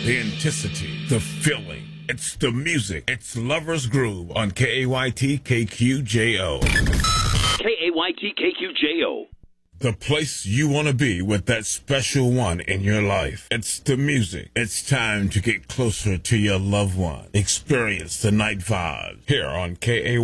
the intensity, the feeling. It's the music. It's Lover's Groove on KAYT KQJO. KAYT KQJO. The place you want to be with that special one in your life. It's the music. It's time to get closer to your loved one. Experience the night vibe here on KAYT.